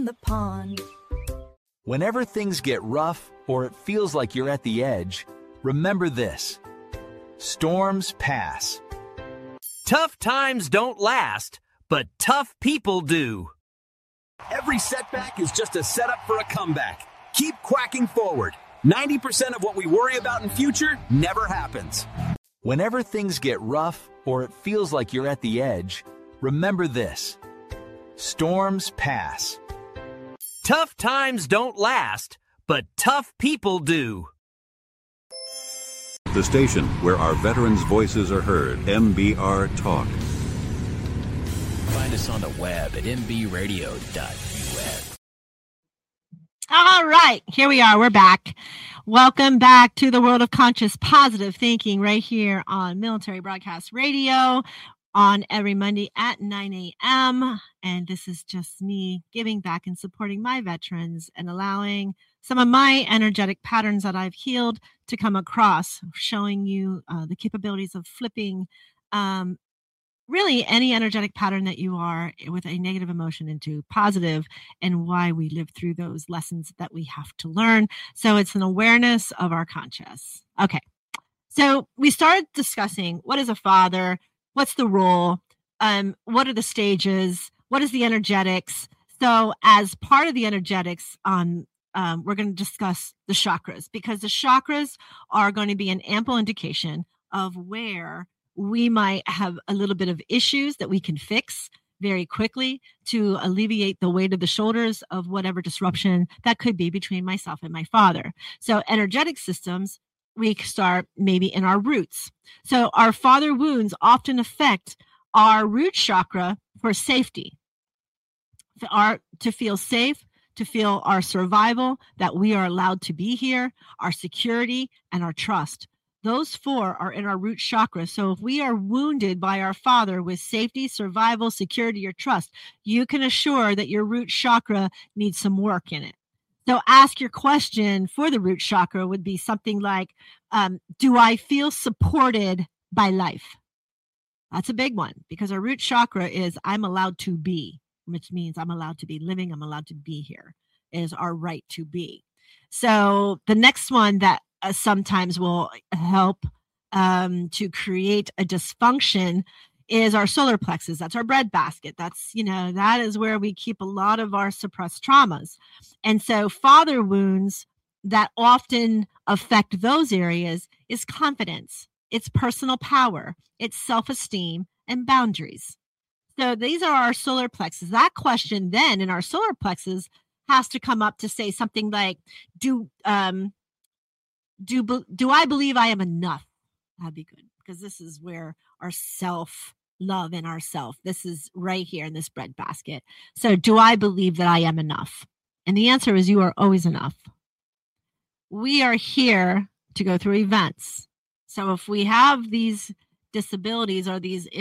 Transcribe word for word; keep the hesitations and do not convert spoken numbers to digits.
the pond. Whenever things get rough or it feels like you're at the edge, remember this: storms pass. Tough times don't last, but tough people do. Every setback is just a setup for a comeback. Keep quacking forward. ninety percent of what we worry about in future never happens. Whenever things get rough or it feels like you're at the edge, remember this: storms pass. Tough times don't last, but tough people do. The station where our veterans' voices are heard, M B R Talk. Find us on the web at m b radio dot u s. All right, here we are. We're back. Welcome back to the world of conscious positive thinking right here on Military Broadcast Radio on every Monday at nine a.m. And this is just me giving back and supporting my veterans and allowing some of my energetic patterns that I've healed to come across, showing you uh, the capabilities of flipping um, really any energetic pattern that you are with a negative emotion into positive, and why we live through those lessons that we have to learn. So it's an awareness of our conscious. Okay. So we started discussing what is a father, what's the role, um, what are the stages, what is the energetics. So as part of the energetics on um, we're going to discuss the chakras, because the chakras are going to be an ample indication of where we might have a little bit of issues that we can fix very quickly to alleviate the weight of the shoulders of whatever disruption that could be between myself and my father. So energetic systems, we start maybe in our roots. So our father wounds often affect our root chakra for safety, for our, to feel safe, to feel our survival, that we are allowed to be here, our security, and our trust. Those four are in our root chakra. So if we are wounded by our father with safety, survival, security, or trust, you can assure that your root chakra needs some work in it. So ask your question for the root chakra would be something like, um, do I feel supported by life? That's a big one, because our root chakra is I'm allowed to be, which means I'm allowed to be living. I'm allowed to be here, is our right to be. So the next one that uh, sometimes will help um, to create a dysfunction is our solar plexus. That's our breadbasket. That's, you know, that is where we keep a lot of our suppressed traumas. And so father wounds that often affect those areas is confidence, it's personal power, it's self-esteem, and boundaries. So these are our solar plexus. That question then in our solar plexus has to come up to say something like, do, um, do, do I believe I am enough? That'd be good, because this is where our self-love and our self, this is right here in this breadbasket. So do I believe that I am enough? And the answer is you are always enough. We are here to go through events. So if we have these disabilities or these